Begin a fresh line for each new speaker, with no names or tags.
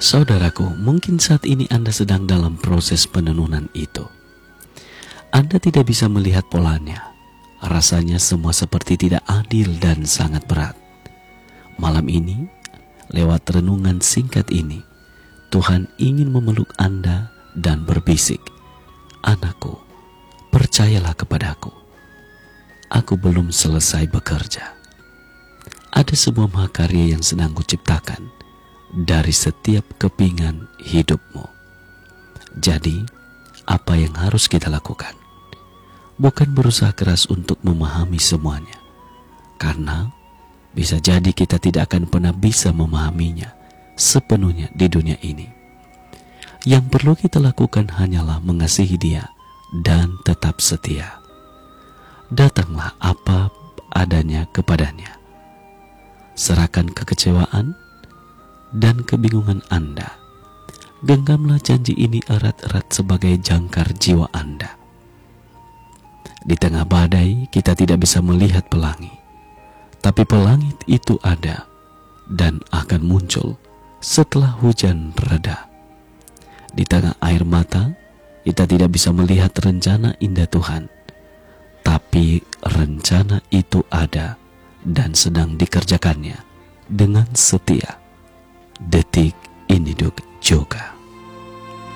Saudaraku, mungkin saat ini Anda sedang dalam proses penenunan itu. Anda tidak bisa melihat polanya. Rasanya semua seperti tidak adil dan sangat berat. Malam ini, lewat renungan singkat ini, Tuhan ingin memeluk Anda dan berbisik, "Anakku, percayalah kepadaku. Aku belum selesai bekerja. Ada sebuah mahakarya yang sedang kuciptakan dari setiap kepingan hidupmu." Jadi, apa yang harus kita lakukan? Bukan berusaha keras untuk memahami semuanya, karena bisa jadi kita tidak akan pernah bisa memahaminya sepenuhnya di dunia ini. Yang perlu kita lakukan hanyalah mengasihi Dia dan tetap setia. Datanglah apa adanya kepadanya. Serahkan kekecewaan dan kebingungan Anda. Genggamlah janji ini erat-erat sebagai jangkar jiwa Anda. Di tengah badai kita tidak bisa melihat pelangi, tapi pelangi itu ada dan akan muncul setelah hujan reda. Di tengah air mata kita tidak bisa melihat rencana indah Tuhan, tapi rencana itu ada dan sedang dikerjakannya dengan setia. Detik Induk Joka.